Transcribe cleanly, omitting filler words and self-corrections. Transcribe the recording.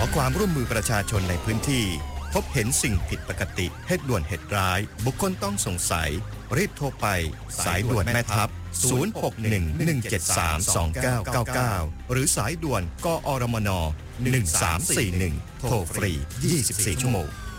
ความร่วมมือประชาชนในพื้นที่พบเห็นสิ่งผิดปกติเหตุด่วนเหตุร้ายบุคคลต้องสงสัยรีบโทรไปสายด่วนแม่ทัพ0611732999หรือสายด่วนกอรมน1341โทรฟรี24ชั่วโมง